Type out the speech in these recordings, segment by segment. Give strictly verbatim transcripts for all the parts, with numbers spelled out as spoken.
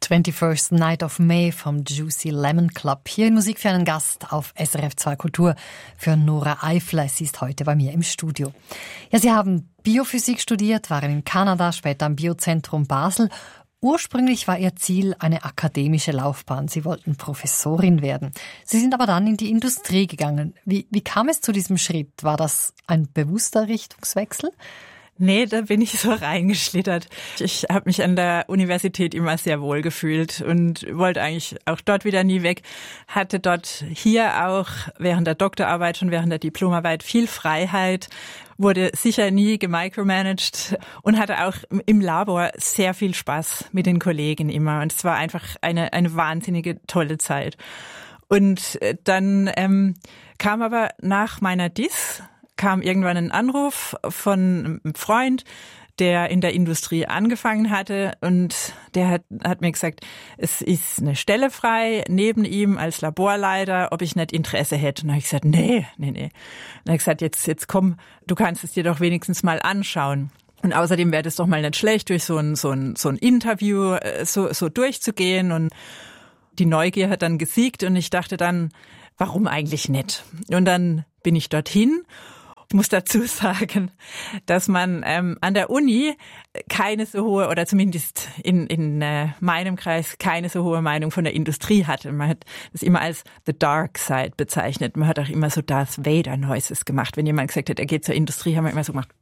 twenty-first Night of May vom Juicy Lemon Club. Hier in Musik für einen Gast auf S R F zwei Kultur für Nora Eifler. Sie ist heute bei mir im Studio. Ja, Sie haben Biophysik studiert, waren in Kanada, später am Biozentrum Basel. Ursprünglich war Ihr Ziel eine akademische Laufbahn. Sie wollten Professorin werden. Sie sind aber dann in die Industrie gegangen. Wie, wie kam es zu diesem Schritt? War das ein bewusster Richtungswechsel? Nee, da bin ich so reingeschlittert. Ich habe mich an der Universität immer sehr wohl gefühlt und wollte eigentlich auch dort wieder nie weg. Hatte dort hier auch während der Doktorarbeit, schon während der Diplomarbeit viel Freiheit, wurde sicher nie gemicromanagt und hatte auch im Labor sehr viel Spaß mit den Kollegen immer. Und es war einfach eine, eine wahnsinnige, tolle Zeit. Und dann ähm, kam aber nach meiner Dis kam irgendwann ein Anruf von einem Freund, der in der Industrie angefangen hatte, und der hat, hat mir gesagt, es ist eine Stelle frei neben ihm als Laborleiter, ob ich nicht Interesse hätte. Und dann habe ich gesagt, nee, nee, nee. Und dann habe ich gesagt, jetzt, jetzt komm, du kannst es dir doch wenigstens mal anschauen. Und außerdem wäre das doch mal nicht schlecht, durch so ein, so ein, so ein Interview so, so durchzugehen. Und die Neugier hat dann gesiegt und ich dachte dann, warum eigentlich nicht? Und dann bin ich dorthin. Ich muss dazu sagen, dass man ähm, an der Uni keine so hohe, oder zumindest in, in äh, meinem Kreis, keine so hohe Meinung von der Industrie hatte. Man hat das immer als the dark side bezeichnet. Man hat auch immer so Darth Vader Noises gemacht. Wenn jemand gesagt hat, er geht zur Industrie, haben wir immer so gemacht.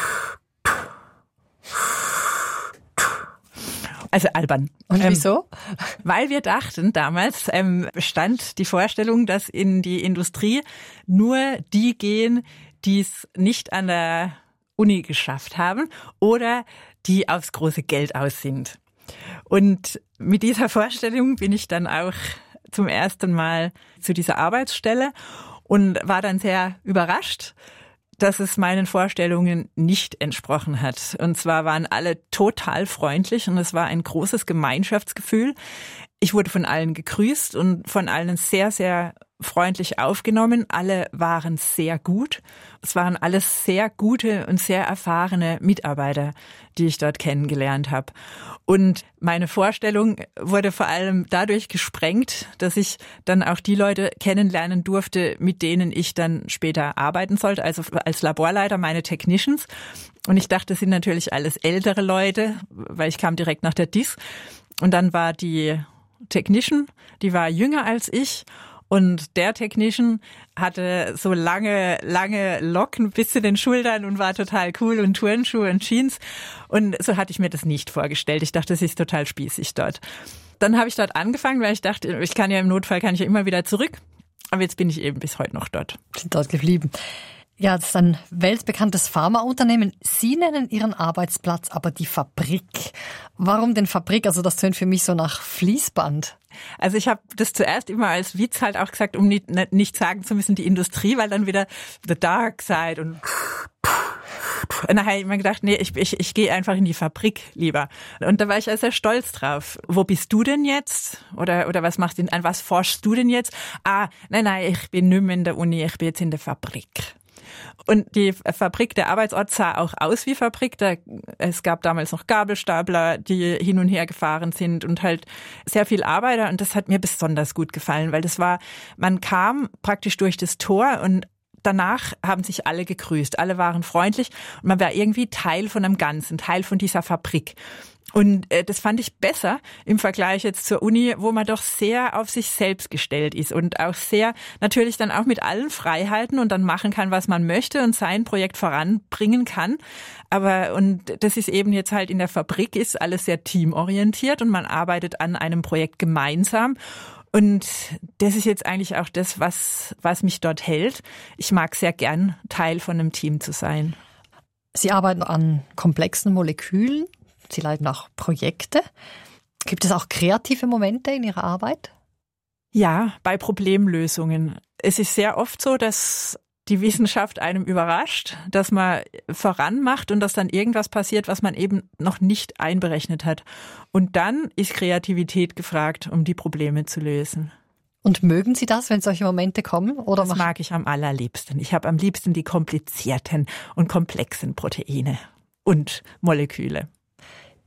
Also albern. Und wieso? Ähm, weil wir dachten, damals ähm, bestand die Vorstellung, dass in die Industrie nur die gehen, die es nicht an der Uni geschafft haben oder die aufs große Geld aus sind. Und mit dieser Vorstellung bin ich dann auch zum ersten Mal zu dieser Arbeitsstelle und war dann sehr überrascht, dass es meinen Vorstellungen nicht entsprochen hat. Und zwar waren alle total freundlich und es war ein großes Gemeinschaftsgefühl. Ich wurde von allen gegrüßt und von allen sehr, sehr freundlich aufgenommen. Alle waren sehr gut. Es waren alles sehr gute und sehr erfahrene Mitarbeiter, die ich dort kennengelernt habe. Und meine Vorstellung wurde vor allem dadurch gesprengt, dass ich dann auch die Leute kennenlernen durfte, mit denen ich dann später arbeiten sollte, also als Laborleiter, meine Technicians. Und ich dachte, das sind natürlich alles ältere Leute, weil ich kam direkt nach der Dis. Und dann war die Technician, die war jünger als ich. Und der Technician hatte so lange, lange Locken bis zu den Schultern und war total cool und Turnschuhe und Jeans. Und so hatte ich mir das nicht vorgestellt. Ich dachte, das ist total spießig dort. Dann habe ich dort angefangen, weil ich dachte, ich kann ja im Notfall, kann ich ja immer wieder zurück. Aber jetzt bin ich eben bis heute noch dort. Sind dort geblieben. Ja, das ist ein weltbekanntes Pharmaunternehmen. Sie nennen Ihren Arbeitsplatz aber die Fabrik. Warum denn Fabrik? Also das tönt für mich so nach Fließband. Also ich habe das zuerst immer als Witz halt auch gesagt, um nicht, nicht sagen zu müssen, die Industrie, weil dann wieder the dark side und und dann habe ich immer gedacht, nee, ich, ich, ich gehe einfach in die Fabrik lieber. Und da war ich also sehr stolz drauf. Wo bist du denn jetzt? Oder oder was machst du denn, an was forschst du denn jetzt? Ah, nein, nein, ich bin nicht mehr in der Uni, ich bin jetzt in der Fabrik. Und die Fabrik, der Arbeitsort sah auch aus wie Fabrik. Da, es gab damals noch Gabelstapler, die hin und her gefahren sind und halt sehr viel Arbeiter. Und das hat mir besonders gut gefallen, weil das war, man kam praktisch durch das Tor und danach haben sich alle gegrüßt. Alle waren freundlich und man war irgendwie Teil von einem Ganzen, Teil von dieser Fabrik. Und äh, das fand ich besser im Vergleich jetzt zur Uni, wo man doch sehr auf sich selbst gestellt ist und auch sehr natürlich dann auch mit allen Freiheiten und dann machen kann, was man möchte und sein Projekt voranbringen kann. Aber und das ist eben jetzt halt in der Fabrik, ist alles sehr teamorientiert und man arbeitet an einem Projekt gemeinsam. Und das ist jetzt eigentlich auch das, was, was mich dort hält. Ich mag sehr gern, Teil von einem Team zu sein. Sie arbeiten an komplexen Molekülen. Sie leiten auch Projekte. Gibt es auch kreative Momente in Ihrer Arbeit? Ja, bei Problemlösungen. Es ist sehr oft so, dass die Wissenschaft einem überrascht, dass man voranmacht und dass dann irgendwas passiert, was man eben noch nicht einberechnet hat. Und dann ist Kreativität gefragt, um die Probleme zu lösen. Und mögen Sie das, wenn solche Momente kommen? Oder das mag ich am allerliebsten. Ich habe am liebsten die komplizierten und komplexen Proteine und Moleküle.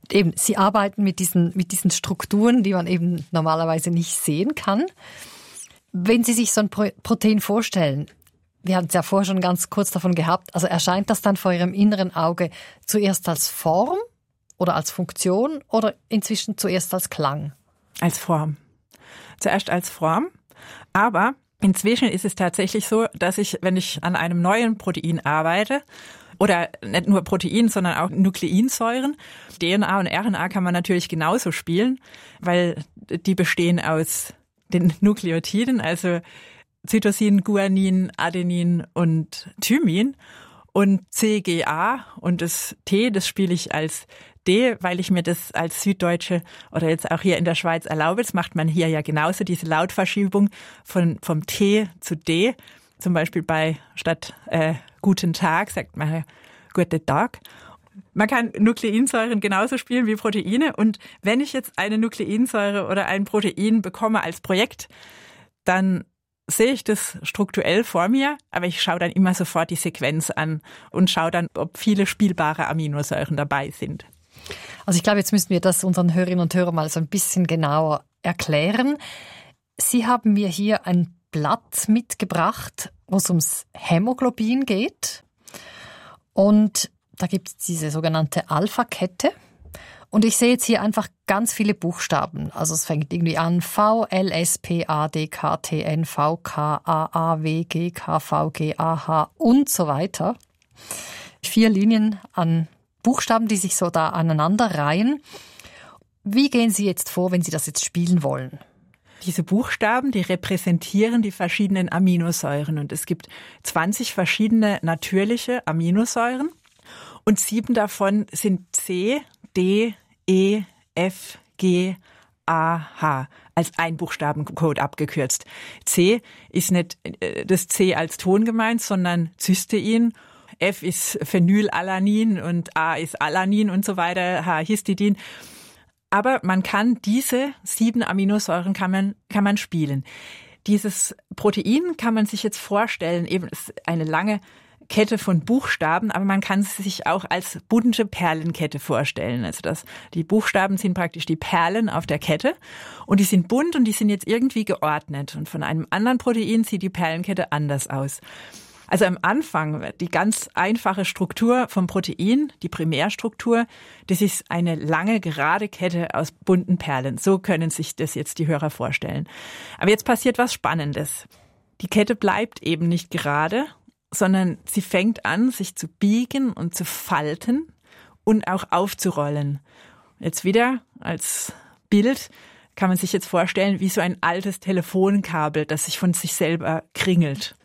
eben, Sie arbeiten mit diesen, mit diesen Strukturen, die man eben normalerweise nicht sehen kann. Wenn Sie sich so ein Protein vorstellen, wir hatten es ja vorher schon ganz kurz davon gehabt, also erscheint das dann vor Ihrem inneren Auge zuerst als Form oder als Funktion oder inzwischen zuerst als Klang? Als Form. Zuerst als Form, aber inzwischen ist es tatsächlich so, dass ich, wenn ich an einem neuen Protein arbeite, oder nicht nur Protein, sondern auch Nukleinsäuren. D N A und R N A kann man natürlich genauso spielen, weil die bestehen aus den Nukleotiden, also Cytosin, Guanin, Adenin und Thymin. Und C G A und das T, das spiele ich als D, weil ich mir das als Süddeutsche oder jetzt auch hier in der Schweiz erlaube. Das macht man hier ja genauso, diese Lautverschiebung von, vom T zu D. Zum Beispiel bei statt äh, Guten Tag sagt man Guten Tag. Man kann Nukleinsäuren genauso spielen wie Proteine. Und wenn ich jetzt eine Nukleinsäure oder ein Protein bekomme als Projekt, dann sehe ich das strukturell vor mir, aber ich schaue dann immer sofort die Sequenz an und schaue dann, ob viele spielbare Aminosäuren dabei sind. Also ich glaube, jetzt müssen wir das unseren Hörerinnen und Hörern mal so ein bisschen genauer erklären. Sie haben mir hier ein Blatt mitgebracht, wo es ums Hämoglobin geht. Und da gibt es diese sogenannte Alpha-Kette. Und ich sehe jetzt hier einfach ganz viele Buchstaben. Also es fängt irgendwie an V, L, S, P, A, D, K, T, N, V, K, A, A, W, G, K, V, G, A, H und so weiter. Vier Linien an Buchstaben, die sich so da aneinander reihen. Wie gehen Sie jetzt vor, wenn Sie das jetzt spielen wollen? Diese Buchstaben, die repräsentieren die verschiedenen Aminosäuren. Und es gibt zwanzig verschiedene natürliche Aminosäuren. Und sieben davon sind C, D, E, F, G, A, H. Als Einbuchstabencode abgekürzt. C ist nicht das C als Ton gemeint, sondern Cystein. F ist Phenylalanin und A ist Alanin und so weiter, H Histidin. Aber man kann diese sieben Aminosäuren kann man, kann man spielen. Dieses Protein kann man sich jetzt vorstellen, eben ist eine lange Kette von Buchstaben, aber man kann es sich auch als bunte Perlenkette vorstellen. Also das, die Buchstaben sind praktisch die Perlen auf der Kette und die sind bunt und die sind jetzt irgendwie geordnet. Und von einem anderen Protein sieht die Perlenkette anders aus. Also am Anfang, die ganz einfache Struktur vom Protein, die Primärstruktur, das ist eine lange, gerade Kette aus bunten Perlen. So können sich das jetzt die Hörer vorstellen. Aber jetzt passiert was Spannendes. Die Kette bleibt eben nicht gerade, sondern sie fängt an, sich zu biegen und zu falten und auch aufzurollen. Jetzt wieder als Bild kann man sich jetzt vorstellen, wie so ein altes Telefonkabel, das sich von sich selber kringelt.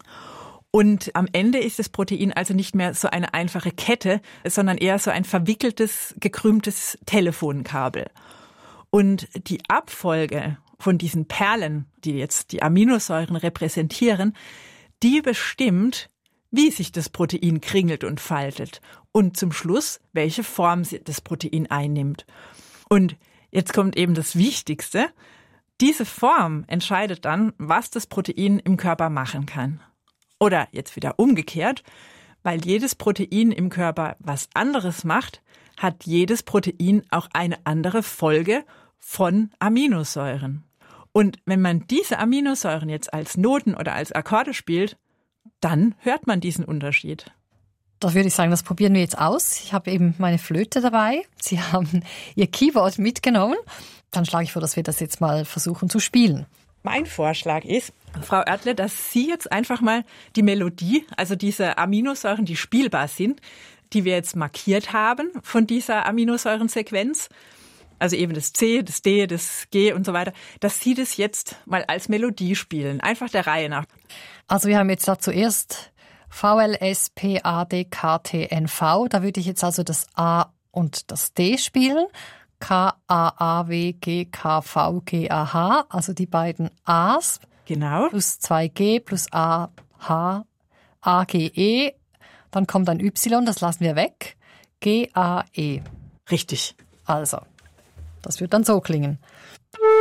Und am Ende ist das Protein also nicht mehr so eine einfache Kette, sondern eher so ein verwickeltes, gekrümmtes Telefonkabel. Und die Abfolge von diesen Perlen, die jetzt die Aminosäuren repräsentieren, die bestimmt, wie sich das Protein kringelt und faltet. Und zum Schluss, welche Form das Protein einnimmt. Und jetzt kommt eben das Wichtigste. Diese Form entscheidet dann, was das Protein im Körper machen kann. Oder jetzt wieder umgekehrt, weil jedes Protein im Körper was anderes macht, hat jedes Protein auch eine andere Folge von Aminosäuren. Und wenn man diese Aminosäuren jetzt als Noten oder als Akkorde spielt, dann hört man diesen Unterschied. Da würde ich sagen, das probieren wir jetzt aus. Ich habe eben meine Flöte dabei. Sie haben Ihr Keyboard mitgenommen. Dann schlage ich vor, dass wir das jetzt mal versuchen zu spielen. Mein Vorschlag ist, Frau Oertle, dass Sie jetzt einfach mal die Melodie, also diese Aminosäuren, die spielbar sind, die wir jetzt markiert haben von dieser Aminosäurensequenz, also eben das C, das D, das G und so weiter, dass Sie das jetzt mal als Melodie spielen, einfach der Reihe nach. Also wir haben jetzt da zuerst V, L, S, P, A, D, K, T, N, V. Da würde ich jetzt also das A und das D spielen. K, A, A, W, G, K, V, G, A, H, also die beiden A's. Genau. Plus zwei G, plus A, H, A, G, E. Dann kommt ein Y, das lassen wir weg. G, A, E. Richtig. Also, das wird dann so klingen.